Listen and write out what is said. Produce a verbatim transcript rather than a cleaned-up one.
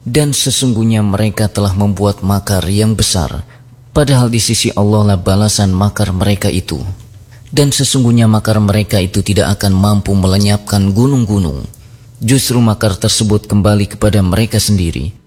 Dan sesungguhnya mereka telah membuat makar yang besar, padahal di sisi Allah lah balasan makar mereka itu. Dan sesungguhnya makar mereka itu tidak akan mampu melenyapkan gunung-gunung. Justru makar tersebut kembali kepada mereka sendiri.